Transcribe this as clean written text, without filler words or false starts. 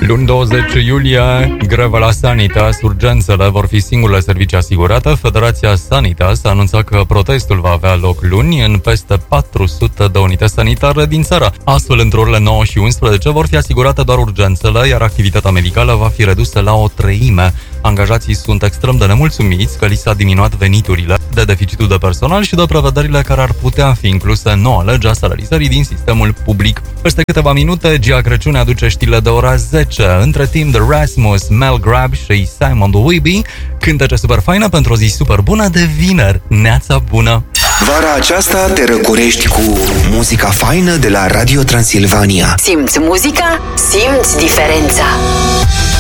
Luni 20 iulie, grevă la Sanitas, urgențele vor fi singurele servicii asigurate. Federația Sanitas a anunțat că protestul va avea loc luni în peste 400 de unități sanitare din țară. Astfel, între orele 9 și 11 vor fi asigurate doar urgențele, iar activitatea medicală va fi redusă la o treime. Angajații sunt extrem de nemulțumiți că li s-a diminuat veniturile, de deficitul de personal și de prevederile care ar putea fi incluse în noua lege a salarizării din sistemul public. Peste câteva minute, Gia Crăciune aduce știrile de ora 10. Între timp, The Rasmus, Mel Grab și Simon Dweeby cântece super faină pentru o zi super bună de vineri. Neața bună! Vara aceasta te răcorești cu muzica faină de la Radio Transilvania. Simți muzica? Simți diferența!